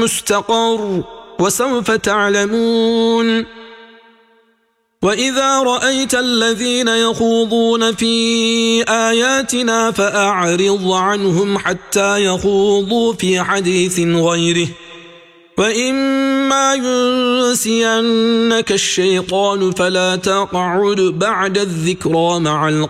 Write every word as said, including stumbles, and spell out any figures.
مستقر وسوف تعلمون. وإذا رأيت الذين يخوضون في آياتنا فأعرض عنهم حتى يخوضوا في حديث غيره، وإما ينسينك الشيطان فلا تقعد بعد الذكرى مع القوم